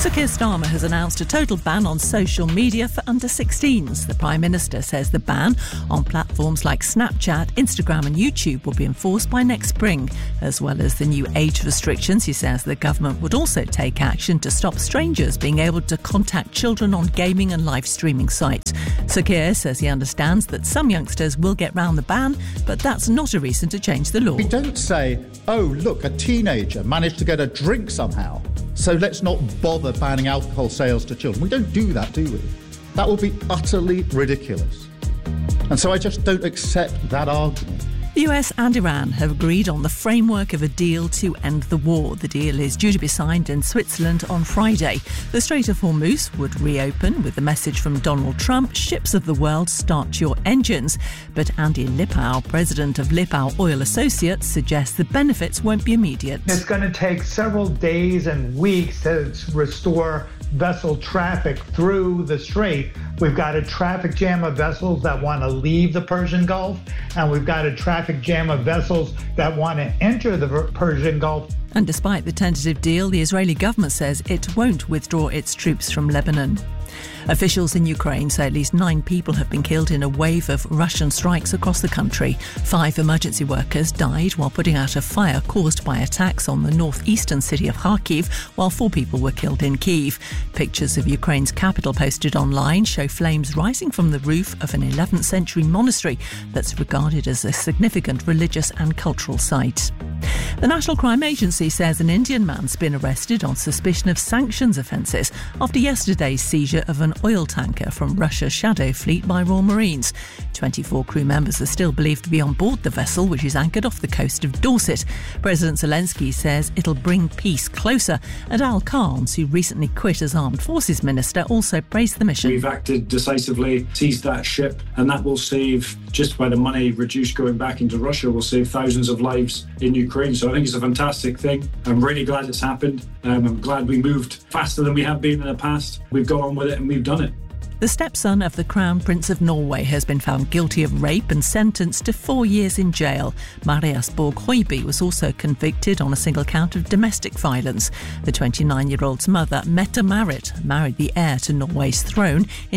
Sir Keir Starmer has announced a total ban on social media for under-16s. The Prime Minister says the ban on platforms like Snapchat, Instagram and YouTube will be enforced by next spring. As well as the new age restrictions, he says the government would also take action to stop strangers being able to contact children on gaming and live streaming sites. Sir Keir says he understands that some youngsters will get round the ban, but that's not a reason to change the law. We don't say, oh, look, a teenager managed to get a drink somehow, so let's not bother banning alcohol sales to children. We don't do that, do we? That would be utterly ridiculous. And so I just don't accept that argument. The US and Iran have agreed on the framework of a deal to end the war. The deal is due to be signed in Switzerland on Friday. The Strait of Hormuz would reopen with the message from Donald Trump, ships of the world, start your engines. But Andy Lipow, president of Lipow Oil Associates, suggests the benefits won't be immediate. It's going to take several days and weeks to restore vessel traffic through the strait. We've got a traffic jam of vessels that want to leave the Persian Gulf, and we've got a traffic jam of vessels that want to enter the Persian Gulf. And despite the tentative deal, the Israeli government says it won't withdraw its troops from Lebanon. Officials in Ukraine say at least 9 people have been killed in a wave of Russian strikes across the country. 5 emergency workers died while putting out a fire caused by attacks on the northeastern city of Kharkiv, while 4 people were killed in Kyiv. Pictures of Ukraine's capital posted online show flames rising from the roof of an 11th century monastery that's regarded as a significant religious and cultural site. The National Crime Agency says an Indian man's been arrested on suspicion of sanctions offences after yesterday's seizure of an oil tanker from Russia's Shadow Fleet by Royal Marines. 24 crew members are still believed to be on board the vessel, which is anchored off the coast of Dorset. President Zelensky says it'll bring peace closer, and Al Carnes, who recently quit as Armed Forces Minister, also praised the mission. We've acted decisively, seized that ship, and that will save, just by the money reduced going back into Russia, will save thousands of lives in Ukraine. So I think it's a fantastic thing. I'm really glad it's happened. I'm glad we moved faster than we have been in the past. We've got on with it and we've done it. The stepson of the Crown Prince of Norway has been found guilty of rape and sentenced to 4 years in jail. Marius Borg Høiby was also convicted on a single count of domestic violence. The 29-year-old's mother, Mette-Marit, married the heir to Norway's throne in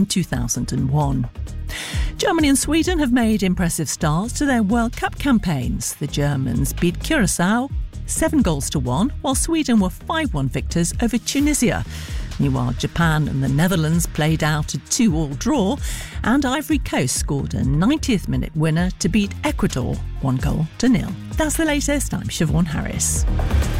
2001. Germany and Sweden have made impressive starts to their World Cup campaigns. The Germans beat Curaçao 7-1, while Sweden were 5-1 victors over Tunisia. Meanwhile, Japan and the Netherlands played out a 2-2 draw, and Ivory Coast scored a 90th minute winner to beat Ecuador 1-0. That's the latest. I'm Siobhan Harris.